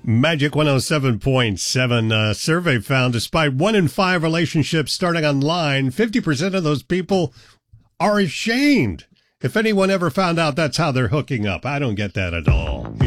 Magic 107.7 survey found despite 1 in 5 relationships starting online, 50% of those people are ashamed. If anyone ever found out that's how they're hooking up, I don't get that at all.